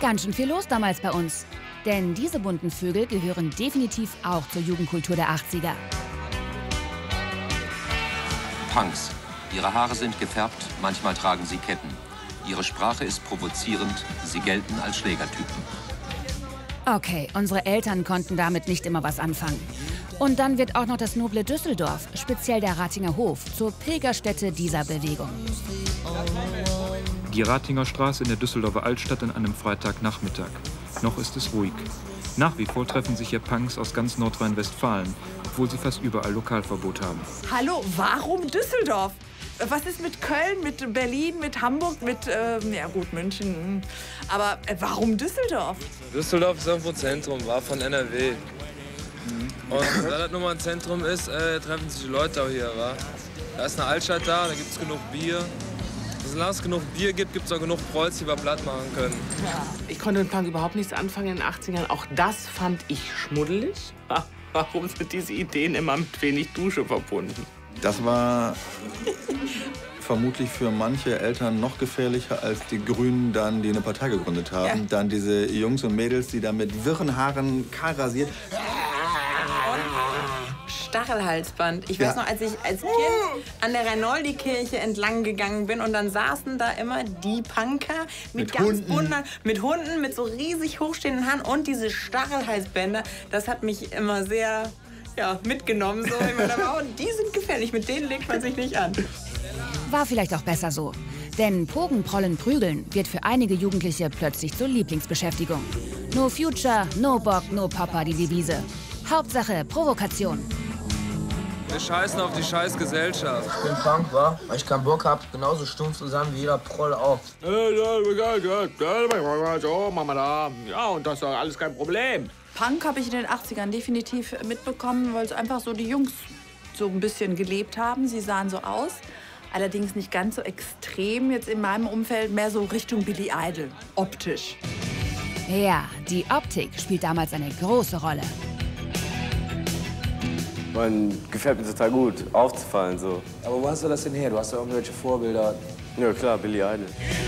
Ganz schön viel los damals bei uns. Denn diese bunten Vögel gehören definitiv auch zur Jugendkultur der 80er. Punks. Ihre Haare sind gefärbt, manchmal tragen sie Ketten. Ihre Sprache ist provozierend, sie gelten als Schlägertypen. Okay, unsere Eltern konnten damit nicht immer was anfangen. Und dann wird auch noch das noble Düsseldorf, speziell der Ratinger Hof, zur Pilgerstätte dieser Bewegung. Die Ratinger Straße in der Düsseldorfer Altstadt an einem Freitagnachmittag. Noch ist es ruhig. Nach wie vor treffen sich hier Punks aus ganz Nordrhein-Westfalen, obwohl sie fast überall Lokalverbot haben. Hallo, warum Düsseldorf? Was ist mit Köln, mit Berlin, mit Hamburg, mit, ja gut, München. Aber warum Düsseldorf? Düsseldorf ist irgendwo Zentrum, war von NRW. Und da das nun mal ein Zentrum ist, treffen sich die Leute auch hier, wa? Da ist eine Altstadt da gibt es genug Bier. Solange es genug Bier gibt, gibt es auch genug Prolls, die wir platt machen können. Ja. Ich konnte mit Punk überhaupt nichts anfangen in den 80ern. Auch das fand ich schmuddelig. Warum sind diese Ideen immer mit wenig Dusche verbunden? Das war vermutlich für manche Eltern noch gefährlicher als die Grünen, dann, die eine Partei gegründet haben. Ja. Dann diese Jungs und Mädels, die da mit wirren Haaren kahl rasiert. Stachelhalsband. Ich weiß noch, als ich als Kind an der Reinoldi-Kirche entlang gegangen bin und dann saßen da immer die Punker mit ganz bunten, mit Hunden, mit so riesig hochstehenden Haaren und diese Stachelhalsbänder. Das hat mich immer sehr mitgenommen. So. Ich meine, oh, die sind gefährlich, mit denen legt man sich nicht an. War vielleicht auch besser so. Denn Pogen, Prollen, Prügeln wird für einige Jugendliche plötzlich zur Lieblingsbeschäftigung. No Future, no Bock, no Papa, die Devise. Hauptsache Provokation. Wir scheißen auf die scheiß Gesellschaft. Ich bin Punk, weil ich keinen Bock hab, genauso stumpf zu sein wie jeder Proll auch. Ja, und das ist doch alles kein Problem. Punk habe ich in den 80ern definitiv mitbekommen, weil es einfach so die Jungs so ein bisschen gelebt haben. Sie sahen so aus, allerdings nicht ganz so extrem. Jetzt in meinem Umfeld mehr so Richtung Billy Idol, optisch. Ja, die Optik spielt damals eine große Rolle. Man gefällt mir total gut, aufzufallen so. Aber wo hast du das denn her? Du hast doch irgendwelche Vorbilder. Ja klar, Billy Idol.